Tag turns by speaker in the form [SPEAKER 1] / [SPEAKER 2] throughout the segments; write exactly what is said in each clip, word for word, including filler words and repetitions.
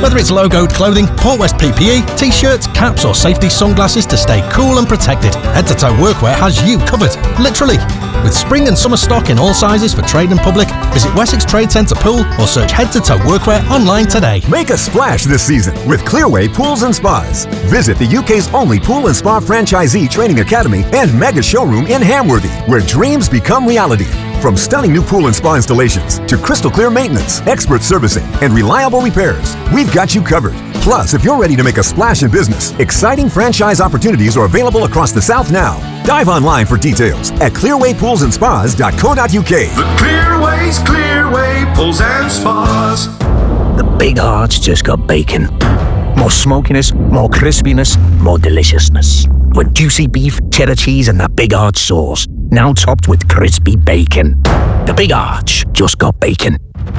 [SPEAKER 1] Whether it's logoed clothing, Port West P P E, t-shirts, caps or safety sunglasses to stay cool and protected, Head to Toe Workwear has you covered, literally. With spring and summer stock in all sizes for trade and public, visit Wessex Trade Centre Pool or search Head to Toe Workwear online today.
[SPEAKER 2] Make a splash this season with Clearway Pools and Spas. Visit the U K's only pool and spa franchisee training academy and mega showroom in Hamworthy, where dreams become reality. From stunning new pool and spa installations to crystal clear maintenance, expert servicing, and reliable repairs, we've got you covered. Plus, if you're ready to make a splash in business, exciting franchise opportunities are available across the South now. Dive online for details at clearway pools and spas dot co dot U K.
[SPEAKER 3] The Clearway's Clearway Pools and Spas.
[SPEAKER 4] The Big Arch just got bacon. More smokiness, more crispiness, more deliciousness. With juicy beef, cheddar cheese, and the Big Arch sauce. Now topped with crispy bacon. The Big Arch just got bacon.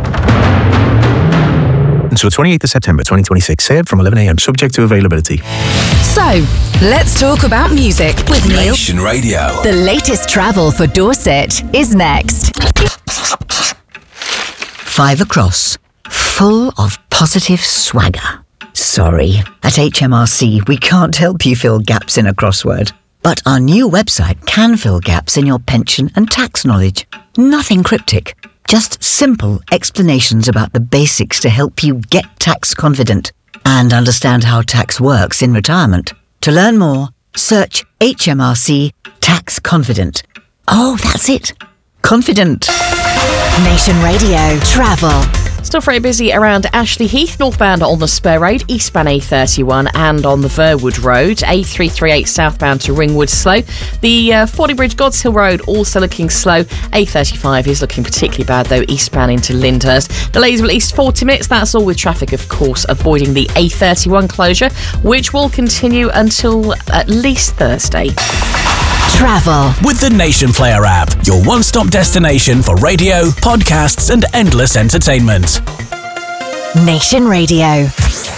[SPEAKER 5] Until twenty-eighth of September twenty twenty-six, served from eleven a.m, subject to availability.
[SPEAKER 6] So, let's talk about music with Neil.
[SPEAKER 7] Nation Radio.
[SPEAKER 6] The latest travel for Dorset is next.
[SPEAKER 8] Five across, full of positive swagger. Sorry, at H M R C we can't help you fill gaps in a crossword. But our new website can fill gaps in your pension and tax knowledge. Nothing cryptic, just simple explanations about the basics to help you get tax confident and understand how tax works in retirement. To learn more, search H M R C Tax Confident. Oh, that's it. Confident.
[SPEAKER 6] Nation Radio Travel.
[SPEAKER 9] Still very busy around Ashley Heath, northbound on the Spur Road, eastbound A thirty-one and on the Verwood Road, A three thirty-eight southbound to Ringwood slow. The uh, Fording Bridge Gods Hill Road also looking slow. A thirty-five is looking particularly bad though, eastbound into Lyndhurst. Delays of at least forty minutes, that's all with traffic of course avoiding the A thirty-one closure, which will continue until at least Thursday.
[SPEAKER 6] Travel
[SPEAKER 7] with the Nation Player app, your one-stop destination for radio, podcasts and endless entertainment.
[SPEAKER 6] Nation Radio.